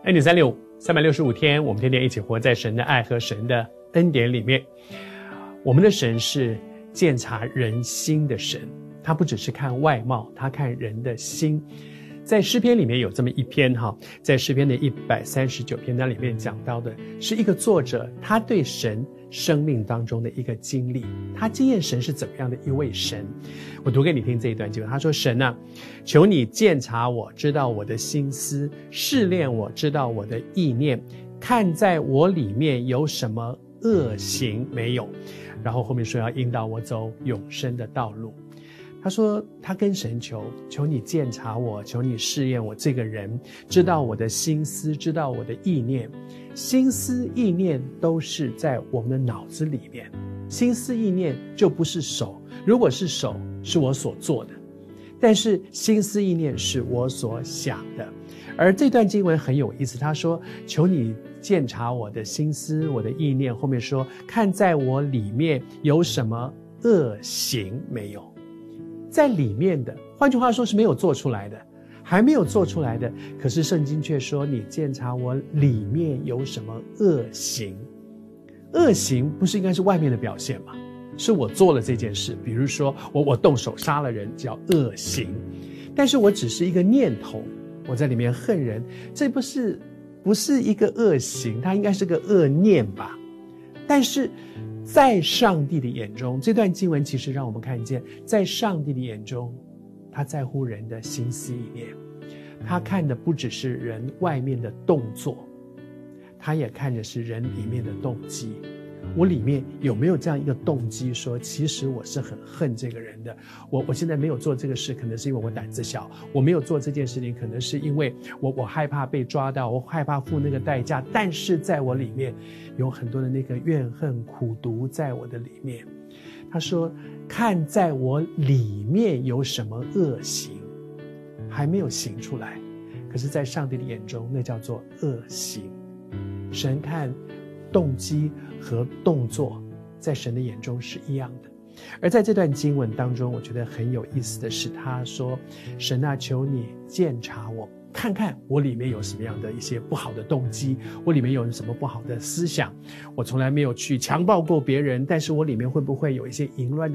恩典365 365天，我们天天一起活在神的爱和神的恩典里面。我们的神是鉴察人心的神，他不只是看外貌，他看人的心。在诗篇里面有这么一篇在诗篇的139篇，那里面讲到的是一个作者，他对神生命当中的一个经历，他经验神是怎么样的一位神。我读给你听这一段经文，他说：神啊，求你鉴察我，知道我的心思，试炼我，知道我的意念，看在我里面有什么恶行没有。然后后面说要引导我走永生的道路。他说他跟神求你鉴察我，求你试验我这个人，知道我的心思，知道我的意念。心思意念都是在我们的脑子里面，心思意念就不是手，如果是手是我所做的，但是心思意念是我所想的。而这段经文很有意思，他说求你鉴察我的心思，我的意念，后面说看在我里面有什么恶行没有。在里面的，换句话说是没有做出来的，还没有做出来的，可是圣经却说你鉴察我里面有什么恶行。恶行不是应该是外面的表现吗？是我做了这件事，比如说我动手杀了人叫恶行，但是我只是一个念头，我在里面恨人，这不是一个恶行，它应该是个恶念吧。但是在上帝的眼中，这段经文其实让我们看见，在上帝的眼中，他在乎人的心思意念，他看的不只是人外面的动作，他也看的是人里面的动机。我里面有没有这样一个动机，说其实我是很恨这个人的，我现在没有做这个事，可能是因为我胆子小，我没有做这件事情，可能是因为我害怕被抓到，我害怕付那个代价，但是在我里面有很多的那个怨恨苦毒在我的里面。他说看在我里面有什么恶行还没有行出来，可是在上帝的眼中那叫做恶行。神看动机和动作在神的眼中是一样的。而在这段经文当中，我觉得很有意思的是，他说神啊，求你鉴察我，看看我里面有什么样的一些不好的动机，我里面有什么不好的思想，我从来没有去强暴过别人，但是我里面会不会有一些淫乱的